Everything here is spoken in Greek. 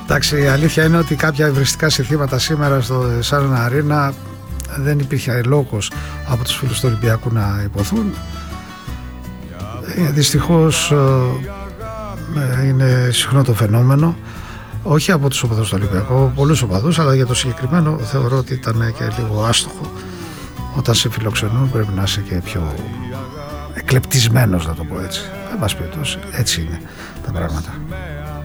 Εντάξει, η αλήθεια είναι ότι κάποια ευριστικά συνθήματα σήμερα στο Σάρανα Αρίνα δεν υπήρχε λόγος από τους φίλους του Ολυμπιακού να υποθούν. Δυστυχώς είναι συχνό το φαινόμενο, όχι από τους οπαδούς του Ολυμπιακού, πολλούς οπαδούς, αλλά για το συγκεκριμένο θεωρώ ότι ήταν και λίγο άστοχο. Όταν σε φιλοξενούν πρέπει να είσαι και πιο εκλεπτισμένος, να το πω έτσι. Εν πάση περιπτώσει, έτσι είναι τα πράγματα.